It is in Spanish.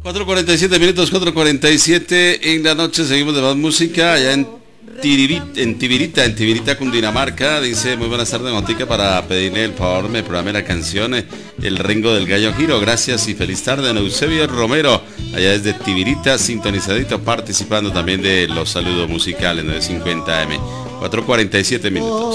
4:47 minutos, 4:47 en la noche. Seguimos de más música allá en Tibirita, Cundinamarca. Dice: muy buenas tardes, Motica, para pedirle el favor me programe la canción El Ringo del Gallo Giro. Gracias y feliz tarde. En Eusebio Romero, allá desde Tibirita, sintonizadito, participando también de los saludos musicales de 50M. 4:47 minutos.